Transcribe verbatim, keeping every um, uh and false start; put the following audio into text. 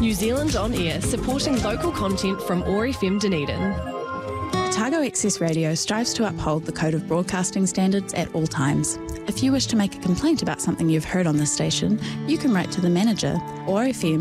New Zealand On Air, supporting local content from O A R F M Dunedin. Otago Access Radio strives to uphold the Code of Broadcasting Standards at all times. If you wish to make a complaint about something you've heard on this station, you can write to the manager, O A R F M